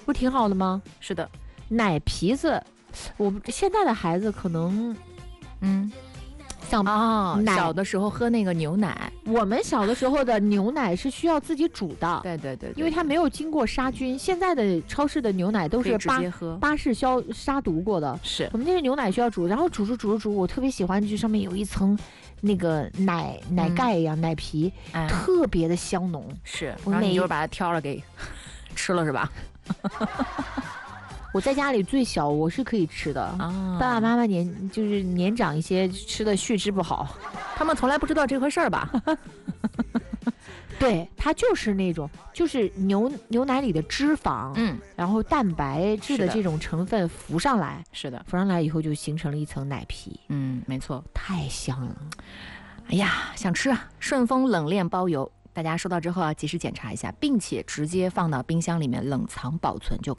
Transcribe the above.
不挺好的吗？ 是的， 奶皮子，我们现在的孩子可能，像奶小的时候喝那个牛奶， 我们小的时候的牛奶是需要自己煮的， 对， 因为它没有经过杀菌。现在的超市的牛奶都是直接喝， 巴氏杀毒过的。 是我们那个牛奶需要煮，然后煮，我特别喜欢，就上面有一层那个奶盖一样，奶皮，特别的香浓。 是，然后你就把它挑了给吃了是吧？ 我在家里最小，我是可以吃的。爸爸妈妈年长一些，吃的血脂不好， 他们从来不知道这回事儿吧？ 对，它就是那种，就是牛奶里的脂肪，然后蛋白质的这种成分浮上来， 是的， 浮上来以后就形成了一层奶皮。 没错， 太香了。 哎呀，想吃啊！顺丰冷链包邮，大家收到之后要及时检查一下，并且直接放到冰箱里面冷藏保存就